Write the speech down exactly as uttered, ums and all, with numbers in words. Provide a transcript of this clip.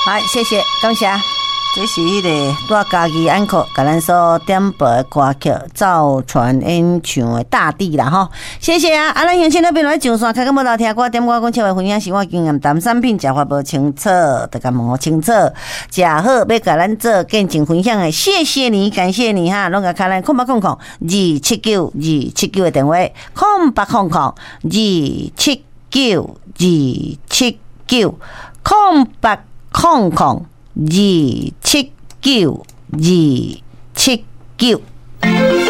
好，谢谢，感谢。这是迄个带家己安可，甲咱所点播的歌曲《造船演唱的大地》啦吼，谢谢啊！啊，咱用现在变来上线，开个无头听歌，点歌讲笑话分享生活经验，谈产品食法无清楚，得甲问我清楚，食好要甲咱做见证分享的，谢谢你，感谢你哈！拢甲开咱空八空空二七九二七九的电话，空八空空二七九二七九空八空空。二七九二七九。